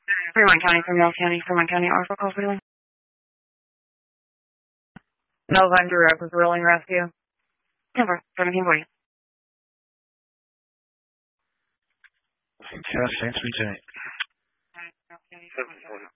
Fremont County, Fremont County, Arthur call for doing. November Direct with Rolling Rescue. Number 1740. Test, thanks for tonight. 740.